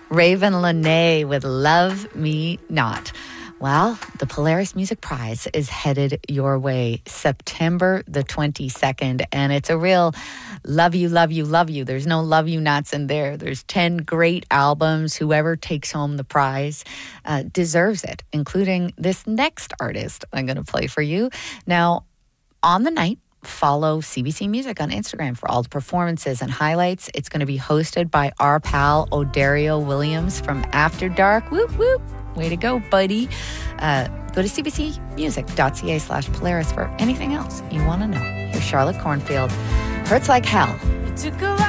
Raven Lenae with Love Me Not. Well, the Polaris Music Prize is headed your way September the 22nd, and it's a real love you, love you, love you. There's no love you nots in there. There's 10 great albums. Whoever takes home the prize deserves it, including this next artist I'm going to play for you. Now, on the night, follow CBC Music on Instagram for all the performances and highlights. It's going to be hosted by our pal Odario Williams from After Dark. Whoop, whoop. Way to go, buddy. Go to cbcmusic.ca/Polaris for anything else you want to know. Here's Charlotte Cornfield. Hurts Like Hell.